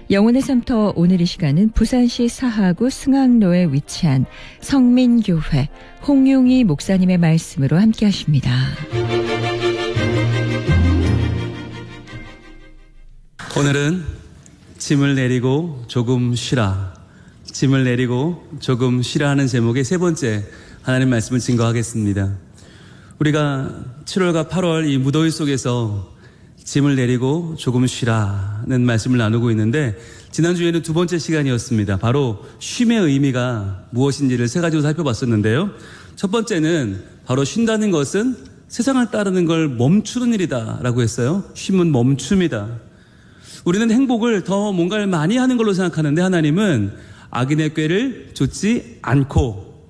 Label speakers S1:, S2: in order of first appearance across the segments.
S1: 영혼의 삶터 오늘 이 시간은 부산시 사하구 승학로에 위치한 성민교회 홍용희 목사님의 말씀으로 함께 하십니다.
S2: 오늘은 짐을 내리고 조금 쉬라. 짐을 내리고 조금 쉬라 하는 제목의 세 번째 하나님 말씀을 증거하겠습니다. 우리가 7월과 8월 이 무더위 속에서 짐을 내리고 조금 쉬라는 말씀을 나누고 있는데, 지난주에는 두 번째 시간이었습니다. 바로 쉼의 의미가 무엇인지를 세 가지로 살펴봤었는데요. 첫 번째는 바로 쉰다는 것은 세상을 따르는 걸 멈추는 일이다 라고 했어요. 쉼은 멈춤이다. 우리는 행복을 더 뭔가를 많이 하는 걸로 생각하는데, 하나님은 악인의 꾀를 좇지 않고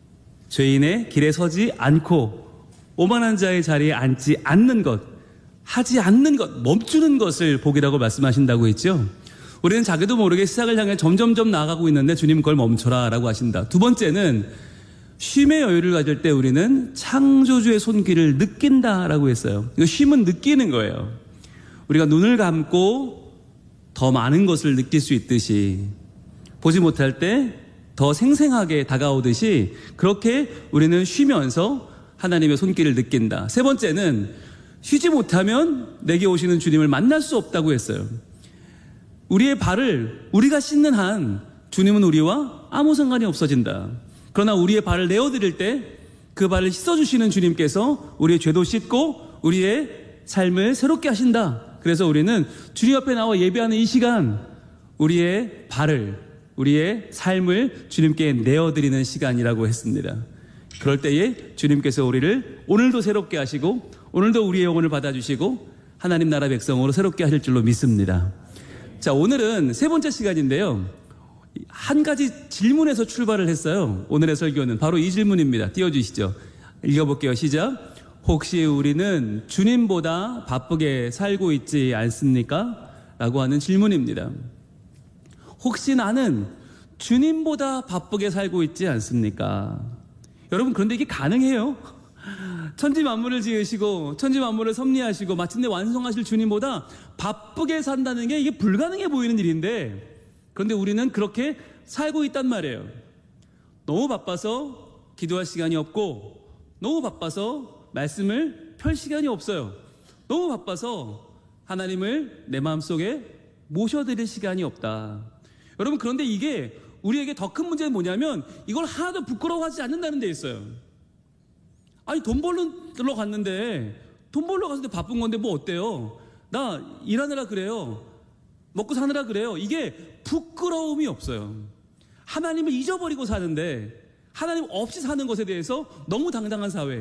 S2: 죄인의 길에 서지 않고 오만한 자의 자리에 앉지 않는 것, 하지 않는 것, 멈추는 것을 복이라고 말씀하신다고 했죠. 우리는 자기도 모르게 시작을 향해 점점점 나아가고 있는데 주님 그걸 멈춰라 라고 하신다. 두 번째는 쉼의 여유를 가질 때 우리는 창조주의 손길을 느낀다라고 했어요. 이거 쉼은 느끼는 거예요. 우리가 눈을 감고 더 많은 것을 느낄 수 있듯이, 보지 못할 때 더 생생하게 다가오듯이, 그렇게 우리는 쉬면서 하나님의 손길을 느낀다. 세 번째는 쉬지 못하면 내게 오시는 주님을 만날 수 없다고 했어요. 우리의 발을 우리가 씻는 한 주님은 우리와 아무 상관이 없어진다. 그러나 우리의 발을 내어드릴 때 그 발을 씻어주시는 주님께서 우리의 죄도 씻고 우리의 삶을 새롭게 하신다. 그래서 우리는 주님 앞에 나와 예배하는 이 시간, 우리의 발을, 우리의 삶을 주님께 내어드리는 시간이라고 했습니다. 그럴 때에 주님께서 우리를 오늘도 새롭게 하시고 오늘도 우리의 영혼을 받아주시고 하나님 나라 백성으로 새롭게 하실 줄로 믿습니다. 자, 오늘은 세 번째 시간인데요. 한 가지 질문에서 출발을 했어요. 오늘의 설교는 바로 이 질문입니다. 띄워주시죠. 읽어볼게요. 시작. 혹시 우리는 주님보다 바쁘게 살고 있지 않습니까? 라고 하는 질문입니다. 혹시 나는 주님보다 바쁘게 살고 있지 않습니까? 여러분, 그런데 이게 가능해요? 천지 만물을 지으시고 천지 만물을 섭리하시고 마침내 완성하실 주님보다 바쁘게 산다는 게 이게 불가능해 보이는 일인데, 그런데 우리는 그렇게 살고 있단 말이에요. 너무 바빠서 기도할 시간이 없고, 너무 바빠서 말씀을 펼 시간이 없어요. 너무 바빠서 하나님을 내 마음속에 모셔드릴 시간이 없다. 여러분, 그런데 이게 우리에게 더 큰 문제는 뭐냐면 이걸 하나도 부끄러워하지 않는다는 데 있어요. 아니, 돈 벌러 갔는데, 돈 벌러 갔는데 바쁜 건데 뭐 어때요? 나 일하느라 그래요. 먹고 사느라 그래요. 이게 부끄러움이 없어요. 하나님을 잊어버리고 사는데, 하나님 없이 사는 것에 대해서 너무 당당한 사회.